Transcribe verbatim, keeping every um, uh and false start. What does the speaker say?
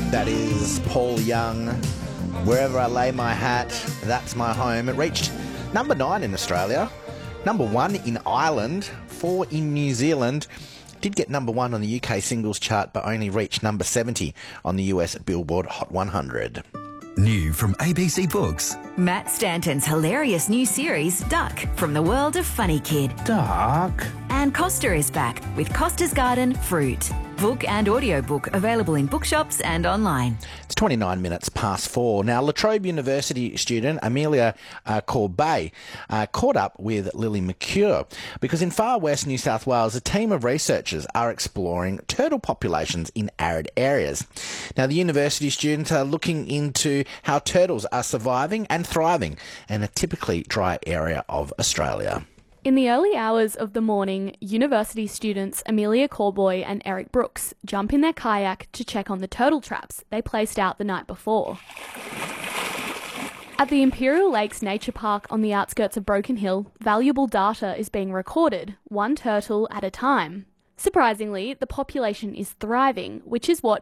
That is Paul Young. Wherever I lay my hat, that's my home. It reached number nine in Australia, number one in Ireland, four in New Zealand. Did get number one on the U K singles chart, but only reached number seventy on the U S Billboard Hot one hundred. New from A B C Books. Matt Stanton's hilarious new series, Duck, from the world of Funny Kid. Duck. And Costa is back with Costa's Garden Fruit. Book and audiobook available in bookshops and online. It's twenty-nine minutes past four. Now, La Trobe University student Amelia uh, Corbet uh, caught up with Lily McCure because in far west New South Wales, a team of researchers are exploring turtle populations in arid areas. Now, the university students are looking into how turtles are surviving and thriving in a typically dry area of Australia. In the early hours of the morning, university students Amelia Corboy and Eric Brooks jump in their kayak to check on the turtle traps they placed out the night before. At the Imperial Lakes Nature Park on the outskirts of Broken Hill, valuable data is being recorded, one turtle at a time. Surprisingly, the population is thriving, which is what